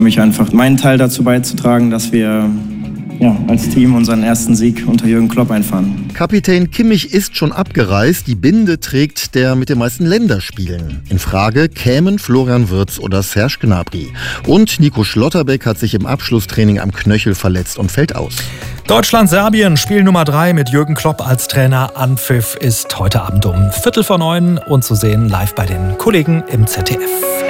Mich einfach meinen Teil dazu beizutragen, dass wir als Team unseren ersten Sieg unter Jürgen Klopp einfahren. Kapitän Kimmich ist schon abgereist. Die Binde trägt der mit den meisten Länderspielen. In Frage kämen Florian Wirtz oder Serge Gnabry. Und Nico Schlotterbeck hat sich im Abschlusstraining am Knöchel verletzt und fällt aus. Deutschland-Serbien, Spiel Nummer 3 mit Jürgen Klopp als Trainer. Anpfiff ist heute Abend um 8:45 und zu sehen live bei den Kollegen im ZDF.